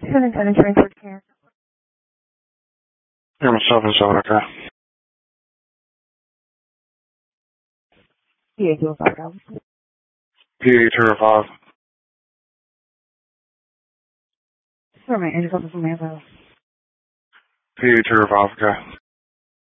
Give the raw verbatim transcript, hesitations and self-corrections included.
Seven seven transport care. Yeah, I'm seven seven, okay. P A two oh five dollars. P A two oh five. For my intercom from my house. P A two oh five, okay.